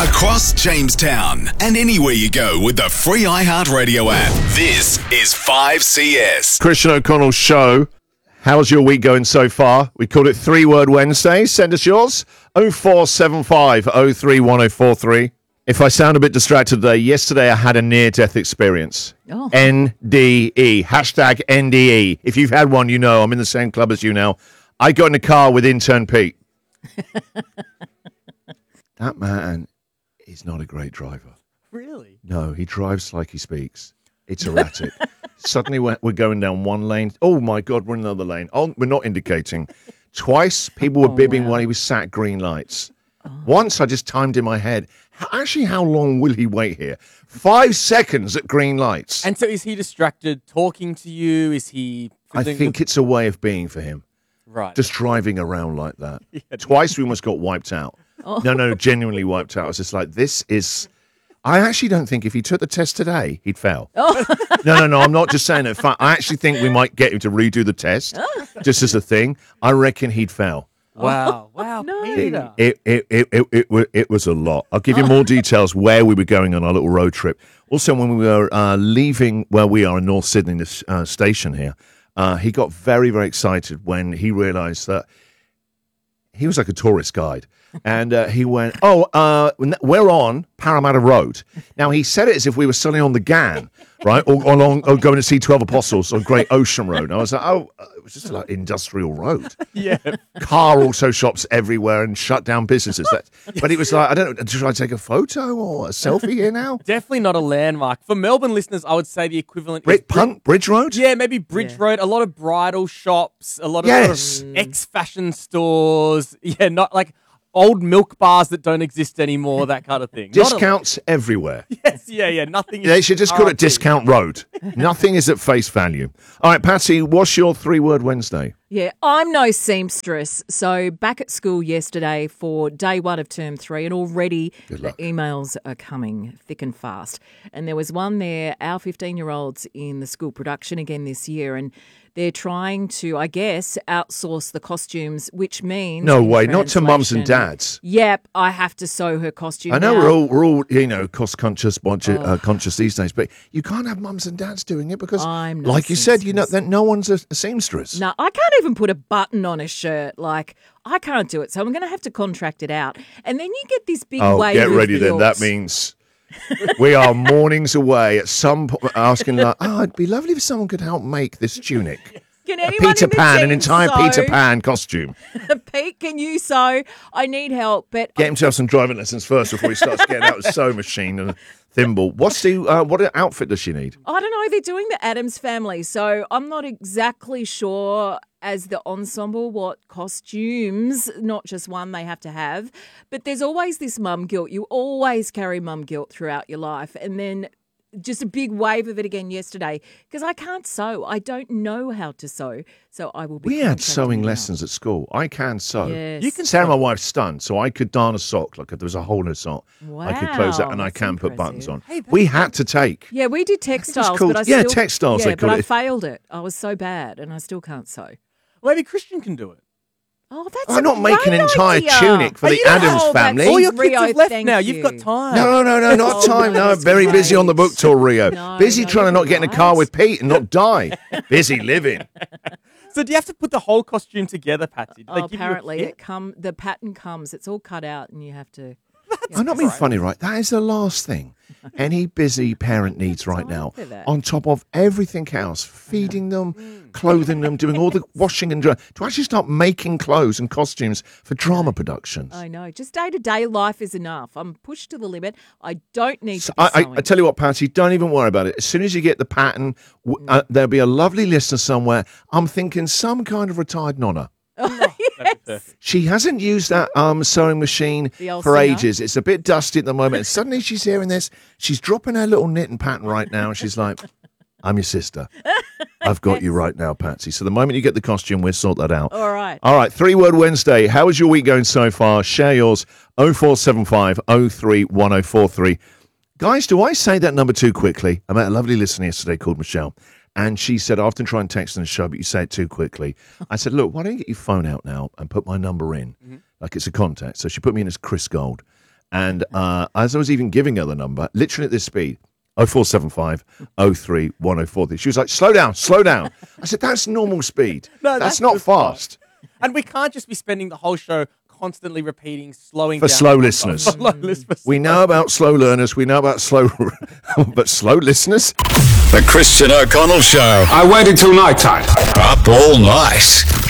Across Jamestown and anywhere you go with the free iHeartRadio app. This is 5CS. Christian O'Connell's show. How's your week going so far? We called it 3-Word Wednesday. Send us yours. 0475 031043. If I sound a bit distracted today, yesterday I had a near-death experience. Oh. NDE. Hashtag NDE. If you've had one, you know I'm in the same club as you now. I got in a car with intern Pete. That man is not a great driver. Really? No, he drives like he speaks. It's erratic. Suddenly we're going down one lane. Oh, my God, we're in another lane. Oh, we're not indicating. Twice, people were bibbing while he was sat at green lights. Once, I just timed in my head. Actually, how long will he wait here? 5 seconds at green lights. And so is he distracted talking to you? Is he... I think it's a way of being for him. Right. Just driving around like that. Twice, we almost got wiped out. No, genuinely wiped out. I was just like, this is... I actually don't think if he took the test today, he'd fail. No, I'm not just saying it. I actually think we might get him to redo the test, just as a thing. I reckon he'd fail. Wow, Peter. It was a lot. I'll give you more details where we were going on our little road trip. Also, when we were leaving where we are in North Sydney, this station here, he got very, very excited when he realised that he was like a tourist guide. And he went, we're on Parramatta Road. Now, he said it as if we were suddenly on the Ghan, right? Or going to see 12 Apostles on Great Ocean Road. And I was like, it was just like industrial road. Yeah. Car auto shops everywhere and shut down businesses. But it was like, I don't know, should I take a photo or a selfie here now? Definitely not a landmark. For Melbourne listeners, I would say the equivalent is... Bridge Road? Yeah, maybe Bridge Road. A lot of bridal shops. A lot of sort of ex-fashion stores. Yeah, not like... old milk bars that don't exist anymore, that kind of thing. Discounts everywhere. Yes, nothing is... They should just call it Discount Road. Nothing is at face value. All right, Patsy, what's your 3-Word Wednesday? Yeah, I'm no seamstress. So back at school yesterday for day 1 of term 3, and already the emails are coming thick and fast. And there was one there, our 15-year-olds in the school production again this year, and they're trying to, I guess, outsource the costumes, which means... No way, not to mums and dads. Yep, I have to sew her costume. I know now. we're all cost-conscious, conscious these days, but you can't have mums and dads doing it because, I'm not like you said, that no one's a seamstress. No, I can't even put a button on a shirt. Like, I can't do it, so I'm going to have to contract it out. And then you get this big wave get of ready then. guilt. That means... we are mornings away at some point asking, it'd be lovely if someone could help make this tunic. Can anyone Peter in the Pan, team an entire sew? Peter Pan costume. Pete, can you sew? I need help. But Get him to have some driving lessons first before he starts getting out a sewing machine and a thimble. What outfit does she need? I don't know. They're doing the Addams Family, so I'm not exactly sure as the ensemble what costumes, not just one, they have to have. But there's always this mum guilt. You always carry mum guilt throughout your life. And then just a big wave of it again yesterday because I can't sew. I don't know how to sew. So I will be... We had sewing lessons at school. I can sew. Yes. You can Sarah, my wife's stunned, so I could darn a sock. Like if there was a hole in a sock, I could close it and I that's can put impressive. buttons on. We had to take. Yeah, we did textiles, called- but I yeah, still... textiles, Yeah, they but call I it. failed it. I was so bad and I still can't sew. Maybe Christian can do it. Oh, that's I'm not making an entire tunic for the Addams family. All your kids Rio, have left thank now. you. You've got time. No, not Oh, time. No, that's very busy on the book tour, Rio. No, busy trying to not you're get in a right. car with Pete and not die. Busy living. So do you have to put the whole costume together, Patsy? Do they Oh, give you a apparently kit? the pattern comes. It's all cut out and you have to... I'm not being funny, right? That is the last thing any busy parent needs right now. for that. On top of everything else, feeding them, clothing them, doing all the washing and drying, to actually start making clothes and costumes for drama productions. I know. Just day-to-day life is enough. I'm pushed to the limit. I don't need to be I sewing. tell you what, Patty, don't even worry about it. As soon as you get the pattern, there'll be a lovely listener somewhere. I'm thinking some kind of retired nonna. She hasn't used that sewing machine The old for Singer? ages. It's a bit dusty at the moment. And suddenly she's hearing this. She's dropping her little knitting pattern right now. And she's like, I'm your sister. I've got you right now, Patsy. So the moment you get the costume, we'll sort that out. All right. All right, 3-Word Wednesday. How is your week going so far? Share yours, 0475 031043. Guys, do I say that number too quickly? I met a lovely listener yesterday called Michelle. And she said, I often try and text on the show, but you say it too quickly. I said, look, why don't you get your phone out now and put my number in? Like it's a contact. So she put me in as Chris Gold. And as I was even giving her the number, literally at this speed, 0475 03 1043, she was like, slow down. I said, that's normal speed. No, that's not fast. And we can't just be spending the whole show constantly repeating, slowing For down. slow listeners. We know about slow learners. We know about slow, but slow listeners? The Christian O'Connell Show. I waited till night time. Up all night.